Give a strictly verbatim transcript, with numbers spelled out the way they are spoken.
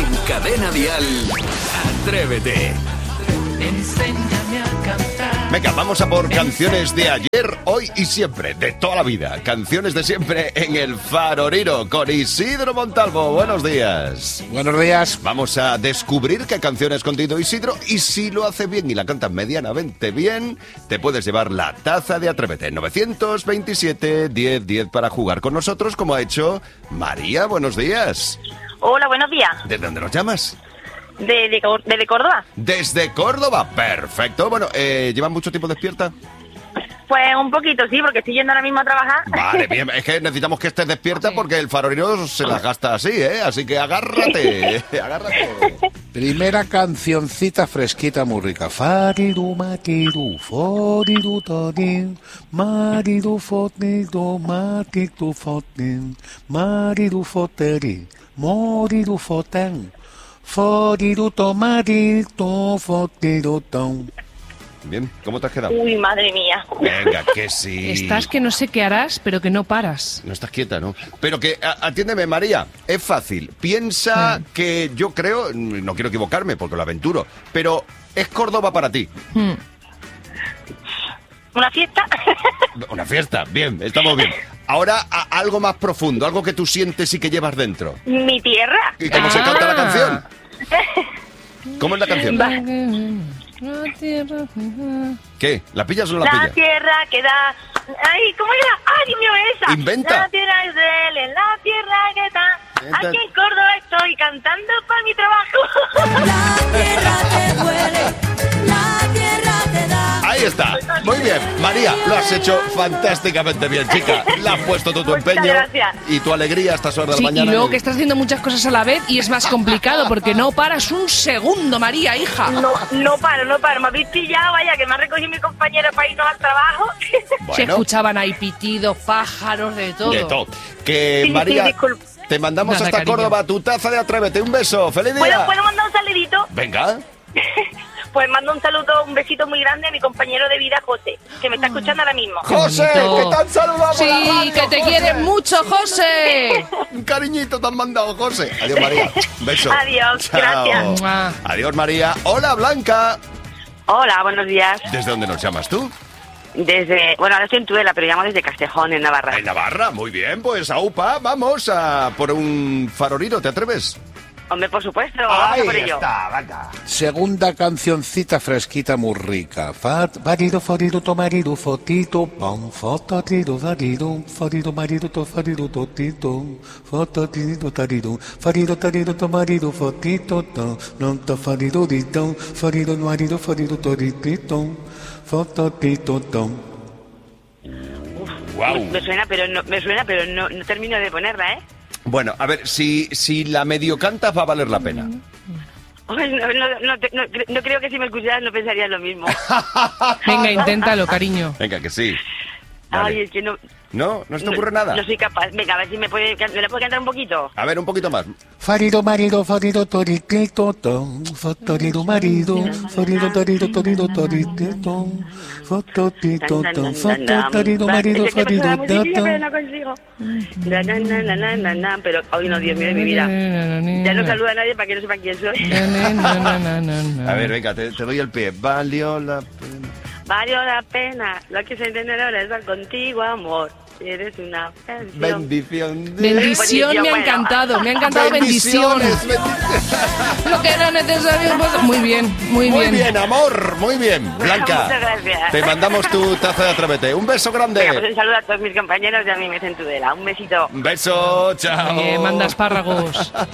En Cadena Dial, Atrévete. Enséñame a cantar. Venga, vamos a por canciones de ayer, hoy y siempre, de toda la vida. Canciones de siempre en el Faroriro con Isidro Montalvo. Buenos días. Buenos días. Vamos a descubrir qué canciones ha contenido Isidro y si lo hace bien y la canta medianamente bien, te puedes llevar la taza de Atrévete. novecientos veintisiete, diez, diez para jugar con nosotros, como ha hecho María. Buenos días. Hola, buenos días. ¿Desde dónde nos llamas? De, de, de Córdoba. Desde Córdoba, perfecto. Bueno, eh, ¿llevan mucho tiempo despierta? Pues un poquito, sí, porque estoy yendo ahora mismo a trabajar. Vale, bien, es que necesitamos que estés despierta porque el farolero se las gasta así, ¿eh? Así que agárrate, agárrate. Primera cancioncita fresquita muy rica. Fariru, matiru, foriru, torin, mariru, fotiru, matiru, fotin, mariru, foteri, moriru, foten. Foriruto, marito, fotirutón. Bien, ¿cómo te has quedado? Uy, madre mía. Venga, que sí. Estás que no sé qué harás, pero que no paras. No estás quieta, ¿no? Pero que, a- atiéndeme, María, es fácil. Piensa Mm. que yo creo, no quiero equivocarme porque lo aventuro, pero es Córdoba para ti. Hmm. ¿Una fiesta? Una fiesta, bien, estamos bien. Ahora, a- algo más profundo, algo que tú sientes y que llevas dentro. Mi tierra. ¿Y cómo se Ah. canta la canción? ¿Cómo es la canción? Va. ¿Qué? ¿La pillas o no la La pillas? tierra que da... Ay, ¿cómo era? Ay, Dios mío, esa. Inventa. La tierra es de él, en la tierra que está. Inventa. Aquí en Córdoba estoy cantando para mi trabajo. La tierra te huele, la tierra te da. Ahí está. Muy bien. María, lo has hecho fantásticamente bien, chica. Le has puesto todo tu Muchas empeño gracias. y tu alegría a estas horas de Sí, la y mañana. luego que estás haciendo muchas cosas a la vez y es más complicado porque no paras un segundo, María, hija. No, no paro, no paro. Me habéis pillado, vaya, que me ha recogido mi compañero para irnos al trabajo. Se Bueno, escuchaban ahí pitidos, pájaros, de todo. de todo. Que Sí, sí, María, disculpa. te mandamos Nada, hasta cariño. Córdoba tu taza de Atrévete. Un beso. ¡Feliz día! ¿Puedo, ¿Puedo mandar un saludito? Venga. Pues mando un saludo, un besito muy grande a mi compañero de vida, José, que me está escuchando ahora mismo. José, bonito. que te han saludado por la Sí, radio, que te José. quieren mucho, José. Un cariñito te han mandado, José. Adiós, María. Beso. Adiós, Chao. gracias. Mua. Adiós, María. Hola, Blanca. Hola, buenos días. ¿Desde dónde nos llamas tú? Desde, bueno, ahora estoy en Tudela, pero llamo desde Castejón, en Navarra. En Navarra. Muy bien, pues aupa, vamos a por un faroliro, ¿te atreves? Hombre, por supuesto, vamos a por ello. está, venga. Segunda cancioncita fresquita muy rica. Fat, varido, forido, tomarido, fotito, pom, fototiro, varido, forido, marido, to, farido, totito, fototiro, tarido, farido, tarido, tomarido, fotito, to, non to, farido, dito, farido, marido, farido, toritito, fototito, tom. Wow. Me suena, pero no, me suena, pero no, no termino de ponerla, ¿eh? Bueno, a ver, si, si la medio cantas va a valer la pena. Ay, no, no, no, te- no, cre- no creo que si me escucharas no pensarías lo mismo. Venga, inténtalo, cariño. Venga, que sí. Ay, Vale. es que no... ¿No? ¿No se te no- ocurre nada? No soy capaz. Venga, a ver si me puede... ¿Me la puede cantar un poquito? A ver, un poquito más. Farido, marido, farido, toritito, tom, fotorido, marido, farido, tarido, torido, toritito, fototito, tom, fotorido, marido, Es que me suena farido, muy difícil, pero tom. no consigo. Na, na, na, na, na, na, na, pero, ay, no, Dios mío de mi vida. Ya no saluda a nadie para que no sepa quién soy. A ver, venga, te, te doy el pie. Valió la pena. Valió la pena, lo que se entiende ahora es estar contigo, amor. Eres una bendición. Bendición. Bendición me ha encantado, me ha encantado bendición. Bendiciones, bendiciones. Lo que era necesario. pues, Muy bien, muy Muy bien. bien, amor, muy bien. Blanca, Muchas gracias. te mandamos tu taza de Atrévete. Un beso Venga, pues grande. un saludo a todos mis compañeros y a mí me en Tudela. Un besito. Un beso, chao. Eh, manda espárragos.